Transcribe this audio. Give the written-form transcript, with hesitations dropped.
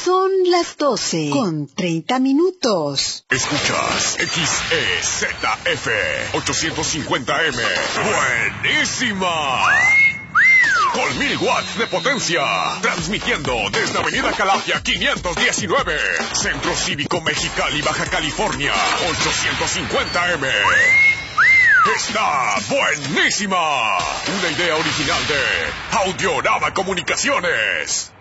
Son las 12:30. Escuchas XEZF 850M. ¡Buenísima! Con 1000 watts de potencia. Transmitiendo desde Avenida Calafia 519. Centro Cívico Mexicali, Baja California. 850M. ¡Está buenísima! Una idea original de Audiorama Comunicaciones.